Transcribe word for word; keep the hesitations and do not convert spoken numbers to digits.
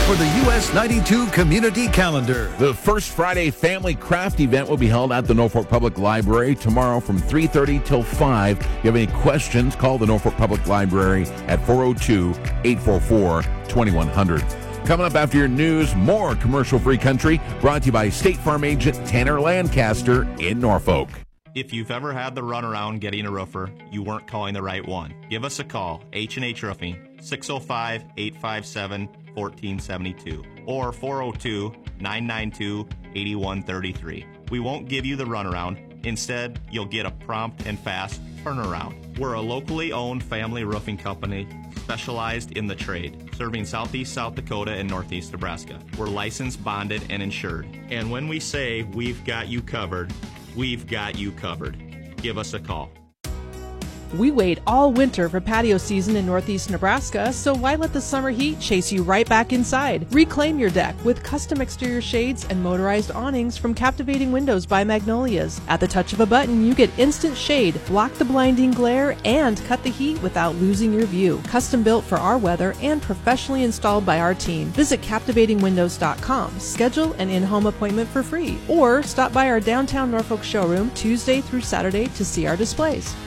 for the U S ninety-two Community Calendar. The First Friday Family Craft event will be held at the Norfolk Public Library tomorrow from three thirty till five. If you have any questions, call the Norfolk Public Library at four oh two, eight four four, two one zero zero. Coming up after your news, more commercial-free country brought to you by State Farm agent Tanner Lancaster in Norfolk. If you've ever had the runaround getting a roofer, you weren't calling the right one. Give us a call, H and H Roofing, six oh five, eight five seven, one four seven two or four oh two, nine nine two, eight one three three. We won't give you the runaround. Instead, you'll get a prompt and fast turnaround. We're a locally owned family roofing company specialized in the trade, serving southeast South Dakota and northeast Nebraska. We're licensed, bonded, and insured. And when we say we've got you covered, we've got you covered. Give us a call. We wait all winter for patio season in northeast Nebraska, so why let the summer heat chase you right back inside? Reclaim your deck with custom exterior shades and motorized awnings from Captivating Windows by Magnolias. At the touch of a button, you get instant shade, block the blinding glare, and cut the heat without losing your view. Custom built for our weather and professionally installed by our team. Visit captivating windows dot com. Schedule an in-home appointment for free, or stop by our downtown Norfolk showroom Tuesday through Saturday to see our displays.